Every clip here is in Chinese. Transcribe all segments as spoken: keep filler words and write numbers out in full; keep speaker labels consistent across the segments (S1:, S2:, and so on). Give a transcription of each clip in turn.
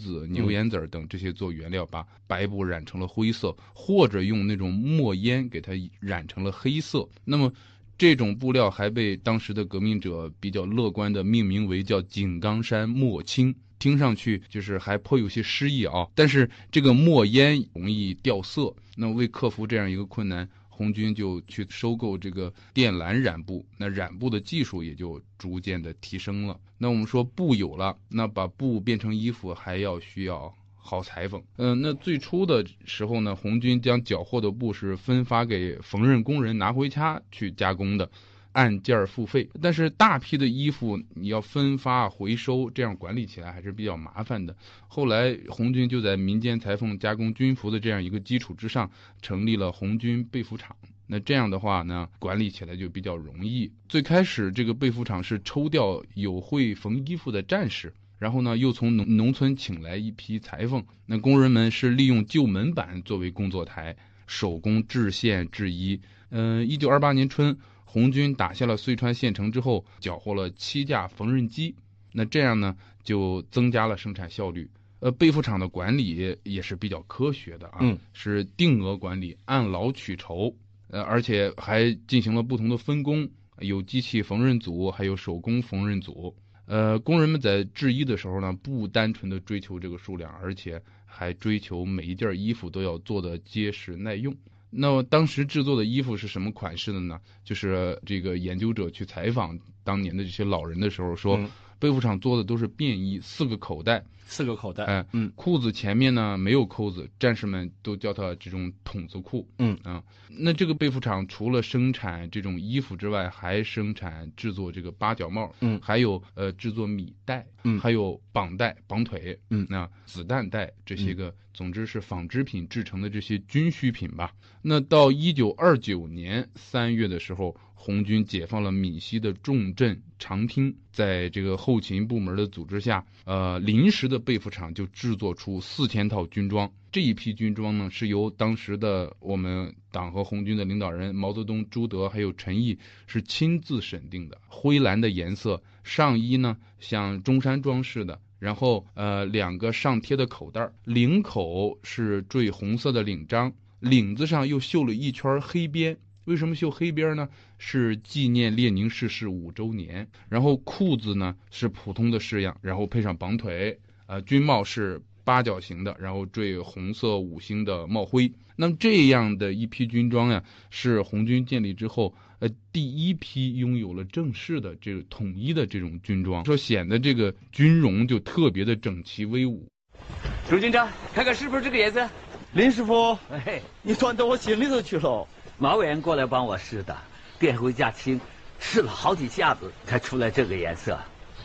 S1: 子、牛眼子等这些做原料，把白布染成了灰色，或者用那种墨烟给它染成了黑色。那么这种布料还被当时的革命者比较乐观的命名为叫井冈山墨青，听上去就是还颇有些诗意啊。但是这个墨烟容易掉色，那为克服这样一个困难，红军就去收购这个靛蓝染布，那染布的技术也就逐渐的提升了。那我们说布有了，那把布变成衣服还要需要好裁缝。嗯、呃，那最初的时候呢，红军将缴获的布是分发给缝纫工人拿回家去加工的，按件付费。但是大批的衣服你要分发回收，这样管理起来还是比较麻烦的。后来红军就在民间裁缝加工军服的这样一个基础之上，成立了红军被服厂。那这样的话呢，管理起来就比较容易。最开始这个被服厂是抽调有会缝衣服的战士，然后呢又从农农村请来一批裁缝，那工人们是利用旧门板作为工作台，手工制线制衣。嗯、呃，一九二八年春，红军打下了遂川县城之后，缴获了七架缝纫机，那这样呢就增加了生产效率。呃，被服厂的管理也是比较科学的啊，
S2: 嗯，
S1: 是定额管理，按劳取酬。呃，而且还进行了不同的分工，有机器缝纫组，还有手工缝纫组。呃，工人们在制衣的时候呢，不单纯的追求这个数量，而且还追求每一件衣服都要做的结实耐用。那当时制作的衣服是什么款式的呢？就是这个研究者去采访当年的这些老人的时候说，嗯、被服厂做的都是便衣，四个口袋。
S2: 四个口袋，
S1: 哎、呃，嗯，裤子前面呢没有扣子，战士们都叫它这种筒子裤，
S2: 嗯
S1: 啊，那这个被服厂除了生产这种衣服之外，还生产制作这个八角帽，
S2: 嗯，
S1: 还有呃制作米袋，
S2: 嗯，
S1: 还有绑带、绑腿，
S2: 嗯，
S1: 那子弹带这些个，嗯、总之是纺织品制成的这些军需品吧。那到一九二九年三月的时候，红军解放了闽西的重镇长汀，在这个后勤部门的组织下，呃，临时的被服厂就制作出四千套军装。这一批军装呢，是由当时的我们党和红军的领导人毛泽东、朱德还有陈毅是亲自审定的。灰蓝的颜色，上衣呢像中山装饰的，然后呃两个上贴的口袋，领口是缀红色的领章，领子上又绣了一圈黑边。为什么绣黑边呢？是纪念列宁逝世五周年。然后裤子呢是普通的式样，然后配上绑腿。呃，军帽是八角形的，然后缀红色五星的帽徽。那么这样的一批军装呀，是红军建立之后，呃，第一批拥有了正式的这个统一的这种军装，说显得这个军容就特别的整齐威武。
S3: 朱军长，看看是不是这个颜色？
S4: 林师傅，
S3: 哎，
S4: 你钻到我心里头去了。
S3: 马委员过来帮我试的，电回家清，试了好几下子才出来这个颜色。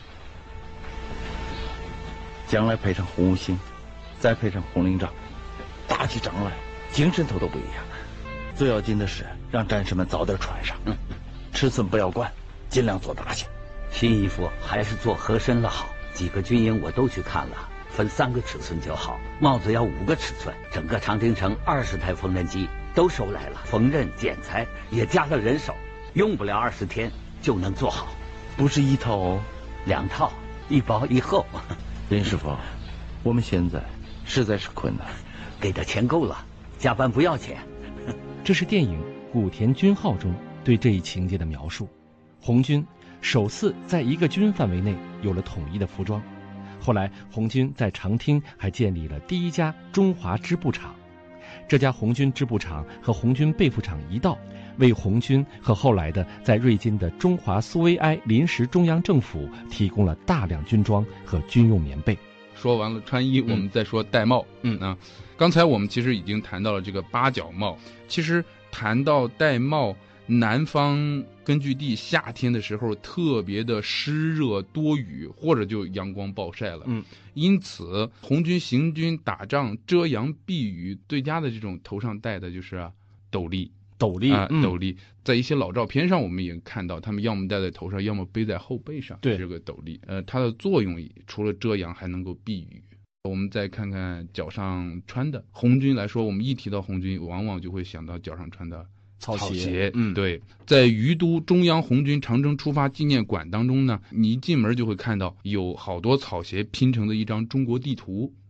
S4: 将来配上红星，再配上红领章，打起仗来精神头都不一样。最要紧的是让战士们早点穿上，嗯，尺寸不要管，尽量做大些。
S3: 新衣服还是做合身了好，几个军营我都去看了，分三个尺寸就好。帽子要五个尺寸，整个长汀城二十台缝纫机都收来了，缝纫剪裁也加了人手，用不了二十天就能做好。
S4: 不是一套哦，
S3: 两套，一薄一厚。
S4: 林师傅，我们现在实在是困难，
S3: 给的钱够了，加班不要钱。
S2: 这是电影《古田军号》中对这一情节的描述。红军首次在一个军范围内有了统一的服装。后来红军在长汀还建立了第一家中华织布厂。这家红军织布厂和红军被服厂一道，为红军和后来的在瑞金的中华苏维埃临时中央政府提供了大量军装和军用棉被。
S1: 说完了穿衣，我们再说戴帽。嗯啊，刚才我们其实已经谈到了这个八角帽。其实谈到戴帽，南方根据地夏天的时候特别的湿热多雨，或者就阳光暴晒了。嗯，因此红军行军打仗遮阳避雨最佳的这种头上戴的就是啊斗笠。
S2: 斗笠
S1: 啊，斗笠，在一些老照片上我们也看到，他们要么戴在头上，要么背在后背上。
S2: 对，
S1: 这个斗笠，呃，它的作用除了遮阳，还能够避雨。我们再看看脚上穿的，红军来说，我们一提到红军，往往就会想到脚上穿的
S2: 草鞋。
S1: 鞋嗯，对，在于都中央红军长征出发纪念馆当中呢，你一进门就会看到有好多草鞋拼成的一张中国地图。